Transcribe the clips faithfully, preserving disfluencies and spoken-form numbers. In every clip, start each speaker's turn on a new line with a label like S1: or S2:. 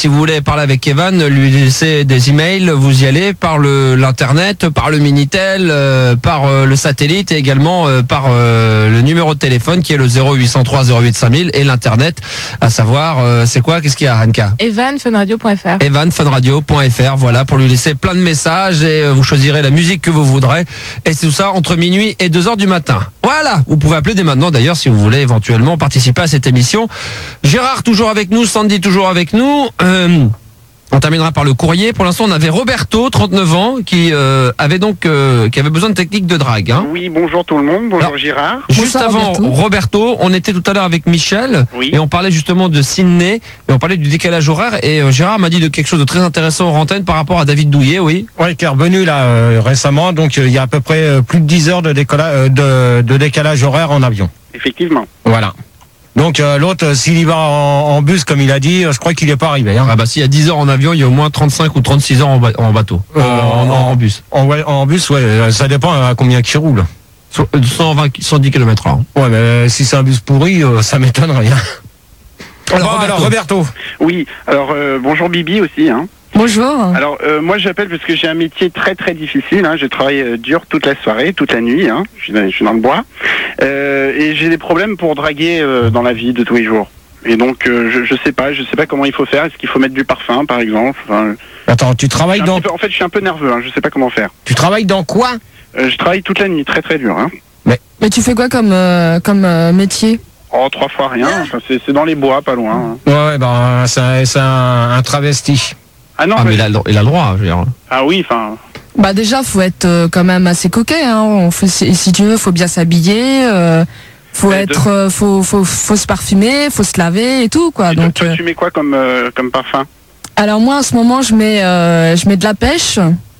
S1: si vous voulez parler avec Evan, lui laisser des emails, vous y allez par le, l'internet, par le Minitel, euh, par euh, le satellite et également euh, par euh, le numéro de téléphone qui est le zéro huit cent trois zéro huit cinq mille et l'internet, à savoir, euh, c'est quoi, qu'est-ce qu'il y a, Hanka?
S2: evan fun radio point f r.
S1: evan fun radio point f r, voilà, pour lui laisser plein de messages et euh, vous choisirez la musique que vous voudrez. Et c'est tout ça entre minuit et deux heures du matin. Voilà, vous pouvez appeler dès maintenant d'ailleurs si vous voulez éventuellement participer à cette émission. Gérard toujours avec nous, Sandy toujours avec nous. Euh, on terminera par le courrier. Pour l'instant, on avait Roberto, trente-neuf ans, qui euh, avait donc euh, qui avait besoin de technique de drague. Hein.
S3: Oui, bonjour tout le monde, bonjour
S1: Alors,
S3: Gérard.
S1: Juste
S2: Bonsoir,
S1: avant
S2: Roberto.
S1: Roberto, on était tout à l'heure avec Michel
S3: Oui.
S1: et on parlait justement de Sydney et on parlait du décalage horaire et euh, Gérard m'a dit de quelque chose de très intéressant en antenne par rapport à David Douillet, oui.
S4: Ouais, qui est revenu là euh, récemment, donc euh, il y a à peu près euh, plus de dix heures de, décolla- euh, de, de décalage horaire en avion.
S3: Effectivement.
S4: Voilà. Donc euh, l'autre, euh, s'il y va en, en bus comme il a dit, euh, je crois qu'il n'est pas arrivé. Hein.
S1: Ah bah s'il y a dix heures en avion, il y a au moins trente-cinq ou trente-six heures en, ba- en bateau,
S4: Euh,
S1: en, en- en bus.
S4: En, ouais, en bus, ouais, euh, ça dépend à combien qu'il roule.
S1: So- cent vingt, cent dix kilomètres heure.
S4: Ouais, mais euh, si c'est un bus pourri, euh, ça m'étonne rien. Alors,
S1: Roberto.
S4: alors Roberto.
S3: Oui, alors euh, bonjour Bibi aussi. Hein.
S2: Bonjour.
S3: Alors euh, moi j'appelle parce que j'ai un métier très très difficile. Hein. Je travaille euh, dur toute la soirée, toute la nuit. Hein. Je, suis dans, je suis dans le bois euh, et j'ai des problèmes pour draguer euh, dans la vie de tous les jours. Et donc euh, je, je sais pas, je sais pas comment il faut faire. Est-ce qu'il faut mettre du parfum par exemple? Enfin,
S4: Attends, tu
S3: je
S4: travailles
S3: suis un
S4: dans,
S3: petit peu- en fait je suis un peu nerveux. Hein. Je sais pas comment faire.
S4: tu travailles dans quoi?
S3: Euh, je travaille toute la nuit, très très dur. Hein.
S2: Mais tu fais quoi comme, euh, comme euh, métier?
S3: Oh trois fois rien. Enfin, c'est, c'est dans les bois, pas loin. Hein.
S4: Ouais, ouais, ben c'est un, c'est un, un travesti.
S3: Ah non.
S1: Ah mais
S3: mais-
S1: il a, le- il a le droit, je veux dire.
S3: Ah oui, enfin.
S2: Bah déjà, faut être euh, quand même assez coquet. Hein. On fait, si, si tu veux, faut bien s'habiller. Euh, faut
S3: Ouais,
S2: être, euh, faut, faut, faut se parfumer, faut se laver et tout quoi.
S3: Et toi,
S2: Donc,
S3: toi,
S2: euh,
S3: tu mets quoi comme euh, comme parfum?
S2: alors moi en ce moment, je mets, euh, je mets de la pêche.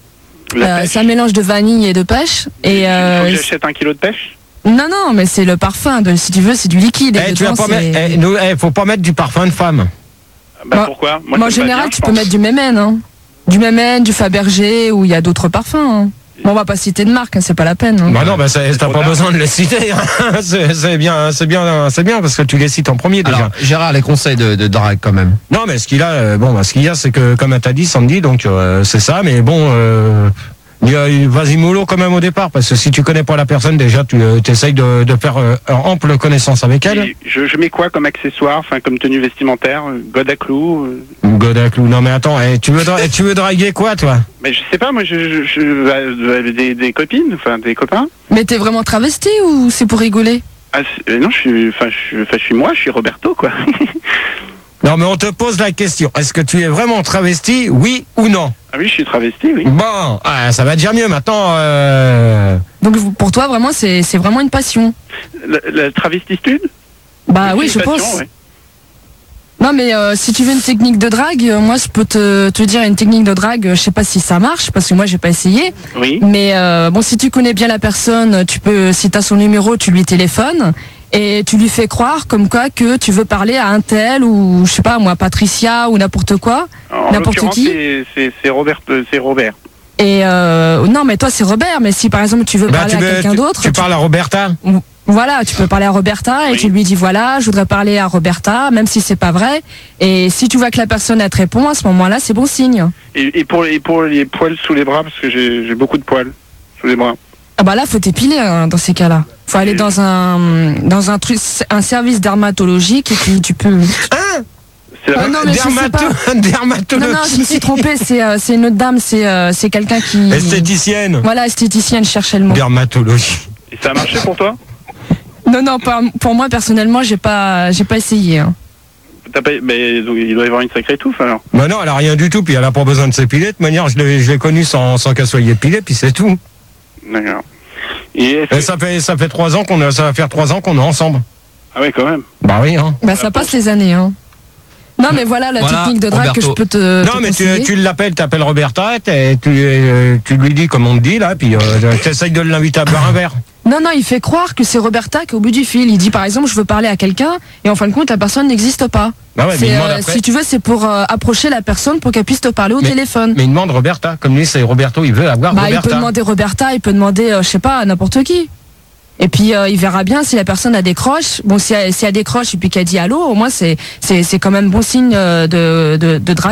S3: La
S2: Euh,
S3: pêche.
S2: c'est un mélange de vanille et de pêche. Et
S3: Il faut
S2: euh,
S3: que j'achète un kilo de pêche.
S2: non non, mais c'est le parfum. De, si tu veux, c'est du liquide. Et
S4: Eh, tu vas
S2: dedans,
S4: pas
S2: c'est-
S4: mettre, eh, nous, eh, faut pas mettre du parfum de femme.
S3: Bah,
S2: Bah,
S3: pourquoi?
S2: Moi,
S3: ça
S2: en
S3: me va
S2: général,
S3: bien,
S2: tu
S3: je
S2: peux
S3: pense.
S2: mettre du Mémène. Hein. Du Mémène, du Fabergé, ou il y a d'autres parfums. Hein. Bon, on va pas citer de marque, hein, c'est pas la peine. Hein.
S4: Bah non, bah c'est- t'as
S3: trop
S4: pas
S3: tard.
S4: besoin de les citer. hein. c'est c'est bien, c'est bien, c'est bien parce que tu les cites en premier déjà.
S1: Alors Gérard, les conseils de, de drague quand même.
S4: Non, mais ce qu'il a, euh, bon, bah, ce qu'il y a, c'est que comme t'as dit, Sandy, donc euh, c'est ça. Mais bon, euh, il y a- il- vas-y mollo quand même au départ, parce que si tu connais pas la personne, déjà, tu euh, essayes de, de faire euh, ample connaissance avec elle.
S3: Et Je, je mets quoi comme accessoire, enfin comme tenue vestimentaire, euh, god à clous euh,
S4: Godaclou. Non, mais attends, eh, tu veux, dra- eh, tu veux draguer quoi, toi?
S3: Mais je sais pas, moi je, je, je- euh, des, des copines, enfin des copains.
S2: Mais t'es vraiment travesti ou c'est pour rigoler?
S3: Ah, c'est- euh, non, je suis, enfin je, suis- enfin, je suis moi, je suis Roberto quoi.
S4: Non, mais on te pose la question. Est-ce que tu es vraiment travesti, oui ou non?
S3: Ah oui, je suis travesti, oui.
S4: Bon, ah, ça va déjà mieux maintenant. Euh...
S2: Donc pour toi, vraiment, c'est c'est vraiment une passion.
S3: La, la travestitude?
S2: Bah
S3: C'est
S2: oui,
S3: une
S2: je
S3: passion,
S2: pense.
S3: ouais.
S2: Non, mais euh, si tu veux une technique de drague, euh, moi, je peux te, te dire une technique de drague. euh, Je sais pas si ça marche parce que moi, j'ai pas essayé.
S3: Oui.
S2: Mais euh, bon, si tu connais bien la personne, tu peux, si t'as son numéro, tu lui téléphones et tu lui fais croire comme quoi que tu veux parler à un tel ou je sais pas moi, Patricia ou n'importe quoi.
S3: En
S2: N'importe
S3: l'occurrence,
S2: qui.
S3: c'est- c'est c'est Robert, euh, c'est Robert.
S2: Et euh, non, mais toi, c'est Robert. Mais si par exemple tu veux
S4: Bah,
S2: parler
S4: tu,
S2: à
S4: veux-
S2: quelqu'un
S4: tu-
S2: d'autre,
S4: tu parles à Roberta?
S2: voilà, tu peux parler à Roberta et
S3: Oui.
S2: tu lui dis voilà, je voudrais parler à Roberta, même si c'est pas vrai. Et si tu vois que la personne elle te répond, à ce moment-là, c'est bon signe.
S3: Et, et pour et pour les poils sous les bras, parce que j'ai j'ai beaucoup de poils sous les bras.
S2: Ah bah là, faut t'épiler hein, dans ces cas-là. Faut aller dans un dans un truc, un service dermatologique et puis tu peux.
S4: Hein?
S3: C'est la
S2: Ah non, mais je sais
S4: Dermato-
S2: pas. Non
S4: dermatologie.
S2: non, je me suis trompée. C'est euh, c'est une autre dame. C'est euh, c'est quelqu'un qui.
S4: Esthéticienne.
S2: Voilà, esthéticienne. Je cherchais le mot.
S4: Dermatologie.
S3: Et ça a marché pour toi?
S2: Non non, pas- pour moi personnellement, j'ai pas j'ai pas essayé. Hein.
S3: T'as pas, mais donc, il doit y avoir une sacrée touffe alors.
S4: Bah non, elle a rien du tout, puis elle a pas besoin de s'épiler. De toute manière, je l'ai, je l'ai connue sans, sans qu'elle soit épilée, puis c'est tout.
S3: D'accord. Et est-ce
S4: Et
S3: que-
S4: ça fait, ça fait trois ans qu'on a, ça va faire trois ans qu'on est ensemble.
S3: Ah ouais, quand même.
S4: Bah oui, hein.
S2: Bah ça passe les années. Hein. Non mais voilà la
S1: Voilà,
S2: technique de drague que je
S1: Roberto.
S2: peux te.
S4: Non,
S2: te
S4: mais tu,
S2: conseiller.
S4: tu l'appelles, t'appelles Roberta, t'es- tu, euh, tu lui dis comme on te dit, là, puis euh, t'essayes de l'inviter à boire un verre.
S2: Non, non, il fait croire que c'est Roberta qui est au bout du fil. Il dit par exemple, je veux parler à quelqu'un, et en fin de compte, la personne n'existe pas.
S4: Bah ouais, mais
S2: C'est,
S4: il demande
S2: euh,
S4: après.
S2: si tu veux, c'est pour euh, approcher la personne pour qu'elle puisse te parler au
S4: Mais-
S2: téléphone.
S4: Mais il demande Roberta. Comme lui, c'est Roberto, il veut avoir
S2: Bah, il
S4: Roberta.
S2: peut demander Roberta, il peut demander, euh, je sais pas, n'importe qui. Et puis euh, il verra bien si la personne a décroche. Bon, si elle, si elle décroche et puis qu'elle dit allô, au moins c'est c'est c'est quand même bon signe euh, de de, de drague.